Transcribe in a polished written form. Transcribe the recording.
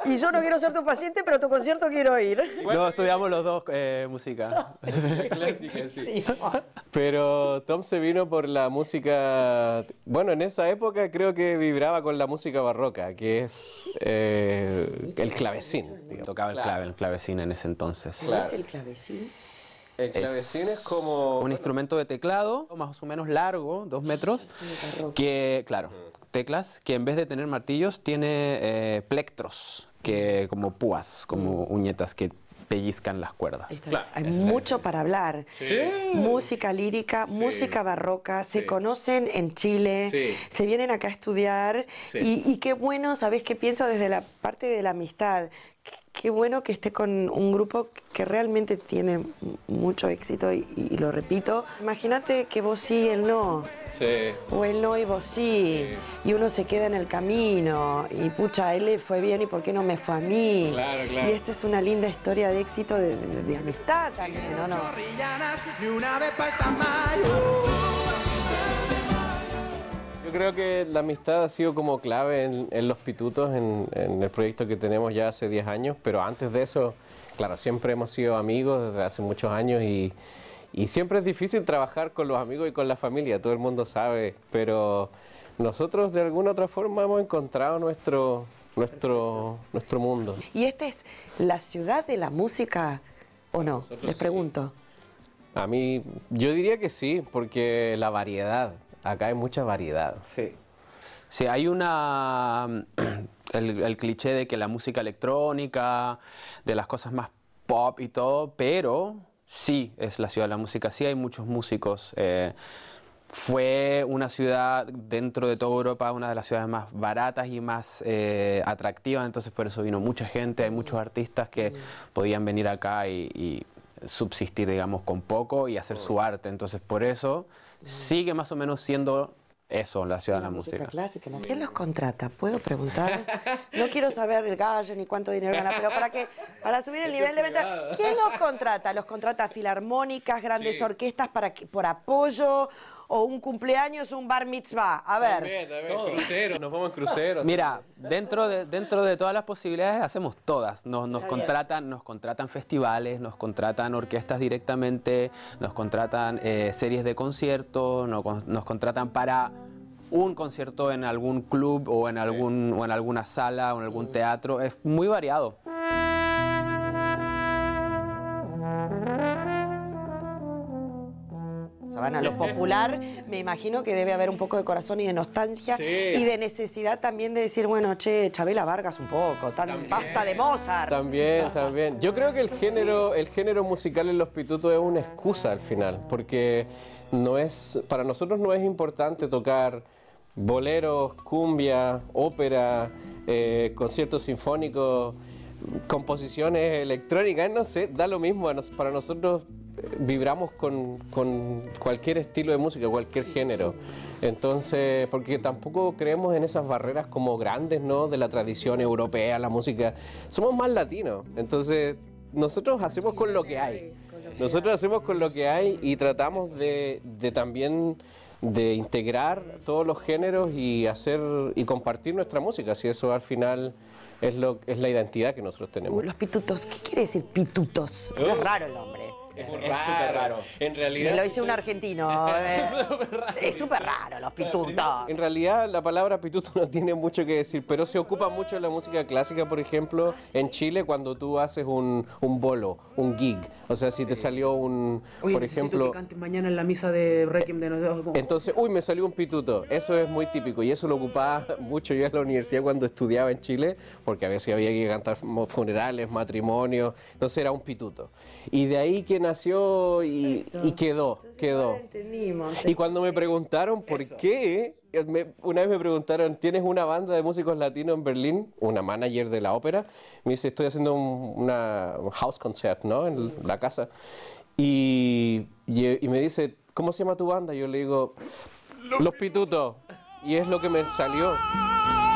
Y yo no quiero ser tu paciente, pero a tu concierto quiero ir. No, estudiamos los dos música. Clásica, sí. Sí. Pero Tom se vino por la música, bueno, en esa época creo que vibraba con la música barroca, que es el clavecín. Digamos. Tocaba el clavecín en ese entonces. ¿Qué es el clavecín? El clavecín es como un instrumento de teclado, más o menos largo, 2 metros, que, claro, teclas, que en vez de tener martillos tiene plectros, que como púas, como uñetas que pellizcan las cuerdas. Hay mucho para hablar. Sí. Música lírica, música barroca, se conocen en Chile, se vienen acá a estudiar y qué bueno, ¿sabés qué pienso desde la parte de la amistad? Qué bueno que esté con un grupo que realmente tiene mucho éxito y lo repito. Imagínate que vos sí, él no. Sí. O él no y vos sí. Y uno se queda en el camino. Y pucha, a él le fue bien y ¿por qué no me fue a mí? Claro, claro. Y esta es una linda historia de éxito de amistad también, ¿o no? Yo creo que la amistad ha sido como clave en Los Pitutos, en el proyecto que tenemos ya hace 10 años, pero antes de eso, claro, siempre hemos sido amigos desde hace muchos años y siempre es difícil trabajar con los amigos y con la familia, todo el mundo sabe, pero nosotros de alguna otra forma hemos encontrado nuestro mundo. ¿Y esta es la ciudad de la música o no? Les pregunto. A mí, yo diría que sí, porque la variedad. Acá hay mucha variedad. Sí. Sí, hay el cliché de que la música electrónica, de las cosas más pop y todo, pero sí es la ciudad de la música, sí hay muchos músicos. Fue una ciudad dentro de toda Europa, una de las ciudades más baratas y más atractivas, entonces por eso vino mucha gente, hay muchos artistas que podían venir acá y subsistir, digamos, con poco y hacer su arte, entonces por eso sigue más o menos siendo eso, la ciudad de la música. Clásica. ¿Quién los contrata? ¿Puedo preguntar? No quiero saber el gallo ni cuánto dinero gana, pero para subir el nivel de venta, ¿quién los contrata? ¿Los contrata filarmónicas, grandes orquestas por apoyo o un cumpleaños, un bar mitzvah? A ver. También, cruceros, nos vamos en cruceros. Mira, dentro de todas las posibilidades hacemos todas. Nos contratan festivales, nos contratan orquestas directamente, nos contratan series de conciertos, nos contratan para un concierto en algún club o en alguna sala o en algún teatro. Es muy variado. Van a lo popular, me imagino que debe haber un poco de corazón y de nostalgia y de necesidad también de decir, bueno, che, Chabela Vargas un poco, basta de Mozart. También. Yo creo que el género musical en Los Pitutos es una excusa al final, porque para nosotros no es importante tocar boleros, cumbia, ópera, conciertos sinfónicos, composiciones electrónicas, no sé, da lo mismo. Para nosotros vibramos con cualquier estilo de música, cualquier género. Entonces, porque tampoco creemos en esas barreras como grandes, ¿no? De la tradición europea, la música. Somos más latinos. Entonces, nosotros hacemos con lo que hay. Nosotros hacemos con lo que hay y tratamos de también de integrar todos los géneros y compartir nuestra música. Si eso al final es la identidad que nosotros tenemos. Los pitutos, ¿qué quiere decir pitutos? Es raro el nombre. Es súper raro. En realidad, lo dice un argentino. Es súper raro los pitutos. En realidad la palabra pituto no tiene mucho que decir, pero se ocupa mucho en la música clásica, por ejemplo, en Chile cuando tú haces un bolo, un gig. O sea, si te salió por ejemplo, que cantes mañana en la misa de Requiem de nosotros. Entonces, me salió un pituto. Eso es muy típico y eso lo ocupaba mucho yo en la universidad cuando estudiaba en Chile, porque a veces había que cantar funerales, matrimonios, entonces era un pituto. Y de ahí que nació y quedó. Entendimos. Y cuando me preguntaron por qué, una vez me preguntaron, ¿tienes una banda de músicos latinos en Berlín? Una manager de la ópera. Me dice, estoy haciendo una house concert, ¿no? En la casa. Y me dice, ¿cómo se llama tu banda? Yo le digo, Los Pitutos. Y es lo que me salió.